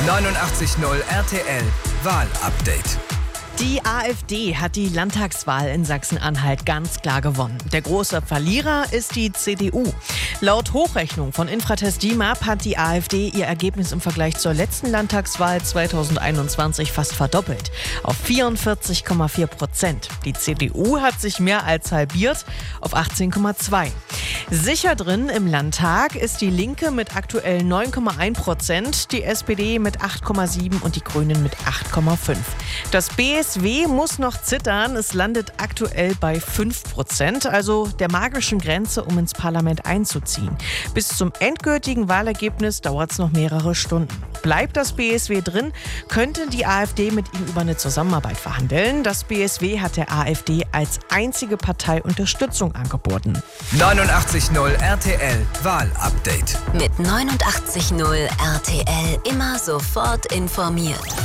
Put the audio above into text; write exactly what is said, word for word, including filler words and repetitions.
neunundachtzig Komma null R T L Wahlupdate. Die AfD hat die Landtagswahl in Sachsen-Anhalt ganz klar gewonnen. Der große Verlierer ist die C D U. Laut Hochrechnung von Infratest D I M A P hat die AfD ihr Ergebnis im Vergleich zur letzten Landtagswahl zweitausendeinundzwanzig fast verdoppelt, auf vierundvierzig Komma vier Prozent. Die C D U hat sich mehr als halbiert, auf achtzehn Komma zwei. Sicher drin im Landtag ist die Linke mit aktuell neun Komma eins Prozent, die S P D mit acht Komma sieben und die Grünen mit acht Komma fünf. Das B S W muss noch zittern, es landet aktuell bei fünf Prozent, also der magischen Grenze, um ins Parlament einzuziehen. Bis zum endgültigen Wahlergebnis dauert es noch mehrere Stunden. Bleibt das B S W drin, könnte die AfD mit ihm über eine Zusammenarbeit verhandeln. Das B S W hat der AfD als einzige Partei Unterstützung angeboten. neunundachtzig Komma null R T L Wahlupdate. Mit neunundachtzig Komma null R T L immer sofort informiert.